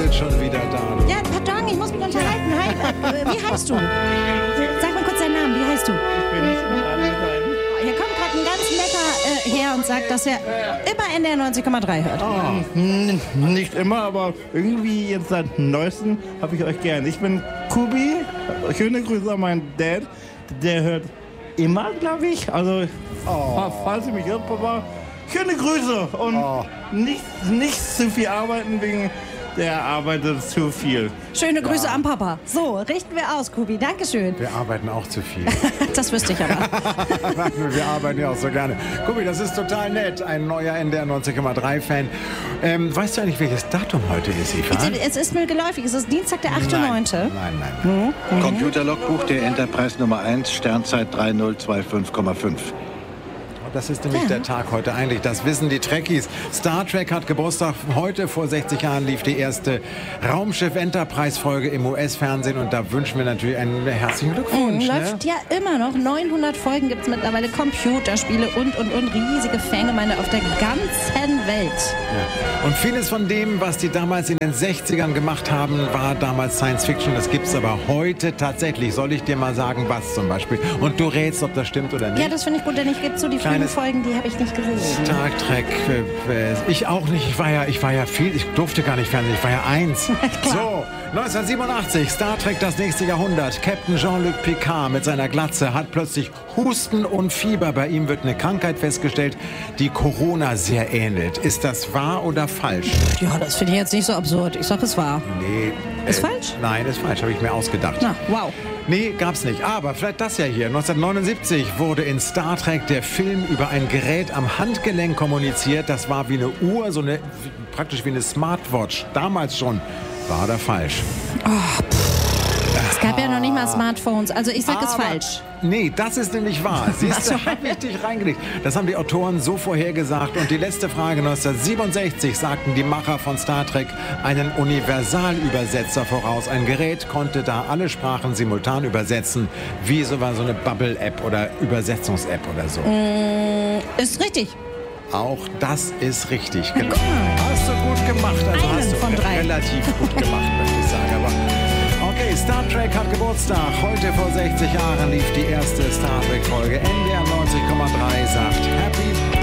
klingelt schon wieder da. Ja, pardon, ich muss mich unterhalten. Hi, wie heißt du? Sag mal kurz deinen Namen, wie heißt du? Hier kommt gerade ein ganz netter her und sagt, dass er immer NDR 90,3 hört. Nicht immer, aber irgendwie jetzt seit Neuestem habe ich euch gern. Ich bin Kubi. Schöne Grüße an meinen Dad. Der hört immer, glaube ich. Also, falls ihr mich hört, Papa, schöne Grüße. Und nicht zu viel arbeiten, wegen der arbeitet zu viel. Schöne Grüße an Papa. So, richten wir aus, Kubi. Dankeschön. Wir arbeiten auch zu viel. Das wüsste ich aber. Wir arbeiten ja auch so gerne. Kubi, das ist total nett. Ein neuer NDR 90,3-Fan. Weißt du eigentlich, welches Datum heute ist, Eva? Es ist mir geläufig. Es ist Dienstag, der 8.9. Nein. Computerlogbuch der Enterprise Nummer 1, Sternzeit 3025,5. Das ist nämlich der Tag heute eigentlich. Das wissen die Trekkies. Star Trek hat Geburtstag. Heute vor 60 Jahren lief die erste Raumschiff Enterprise-Folge im US-Fernsehen. Und da wünschen wir natürlich einen herzlichen Glückwunsch. Läuft ja immer noch. 900 Folgen gibt es mittlerweile. Computerspiele und. Riesige Fangemeinde auf der ganzen Welt. Ja. Und vieles von dem, was die damals in den 60ern gemacht haben, war damals Science Fiction. Das gibt es aber heute tatsächlich. Soll ich dir mal sagen, was zum Beispiel? Und du rätst, ob das stimmt oder nicht. Ja, das finde ich gut, denn ich gebe so die Folgen, die habe ich nicht gesehen. Star Trek, ich auch nicht. Ich war ja viel, ich durfte gar nicht fernsehen, ich war ja 1. So, 1987, Star Trek, das nächste Jahrhundert. Captain Jean-Luc Picard mit seiner Glatze hat plötzlich Husten und Fieber. Bei ihm wird eine Krankheit festgestellt, die Corona sehr ähnelt. Ist das wahr oder falsch? Ja, das finde ich jetzt nicht so absurd. Ich sage, es wahr. Nee. Ist falsch? Nein, ist falsch, habe ich mir ausgedacht. Na, wow. Nee, gab's nicht. Aber vielleicht das ja hier. 1979 wurde in Star Trek der Film über ein Gerät am Handgelenk kommuniziert. Das war wie eine Uhr, praktisch wie eine Smartwatch. Damals schon. War da falsch. Es gab ja noch nicht mal Smartphones. Also ich sage es falsch. Nee, das ist nämlich wahr. Siehst du, hab ich dich reingelegt. Das haben die Autoren so vorhergesagt. Und die letzte Frage, 1967 sagten die Macher von Star Trek einen Universalübersetzer voraus. Ein Gerät konnte da alle Sprachen simultan übersetzen. Wie so eine Bubble-App oder Übersetzungs-App oder so. Ist richtig. Auch das ist richtig. Genau. Hast du gut gemacht. Also hast du von 3. relativ gut gemacht, möchte ich sagen. Aber okay, Star Trek hat Geburtstag. Heute vor 60 Jahren lief die erste Star Trek-Folge. NDR 90,3 sagt Happy